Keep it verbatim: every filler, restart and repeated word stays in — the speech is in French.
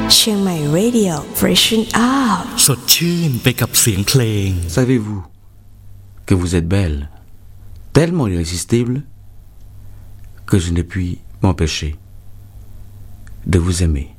เชียงใหม่ Radio Freshen Out สดชื่นไปกับเสียงเพลง Savez-vous que vous êtes belle, tellement irrésistible, que je ne puis m'empêcher de vous aimer.